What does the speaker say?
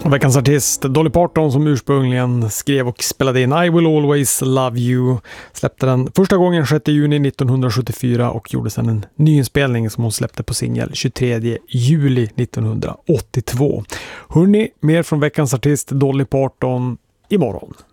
Och veckans artist Dolly Parton, som ursprungligen skrev och spelade in I Will Always Love You, släppte den första gången 6 juni 1974 och gjorde sedan en nyinspelning som hon släppte på singel 23 juli 1982. Hörrni, mer från veckans artist Dolly Parton imorgon.